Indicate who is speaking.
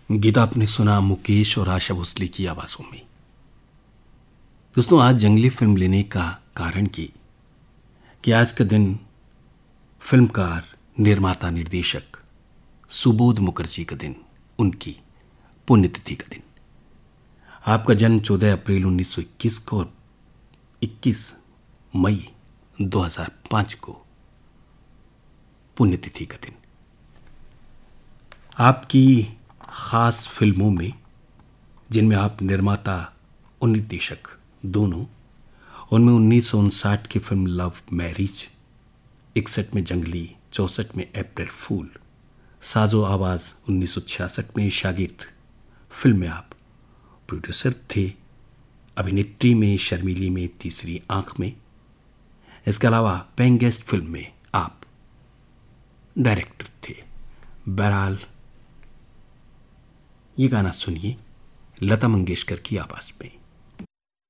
Speaker 1: गीता आपने सुना मुकेश और आशा भोसले की आवाजों में। दोस्तों, आज जंगली फिल्म लेने का कारण कि आज का दिन फिल्मकार, निर्माता, निर्देशक सुबोध मुखर्जी का दिन, उनकी पुण्यतिथि का दिन। आपका जन्म 14 अप्रैल 1921 को और 21 मई 2005 को पुण्यतिथि का दिन। आपकी खास फिल्मों में, जिनमें आप निर्माता और निर्देशक दोनों, उनमें 1959 की फिल्म लव मैरिज, 61 में जंगली, 64 में अप्रैल फूल, साजो आवाज 1966 में शागिर्द फिल्म में आप प्रोड्यूसर थे, अभिनेत्री में शर्मीली में तीसरी आंख में, इसके अलावा पेइंग गेस्ट फिल्म में आप डायरेक्टर थे। बहरहाल, ये गाना सुनिए लता मंगेशकर की आवाज में।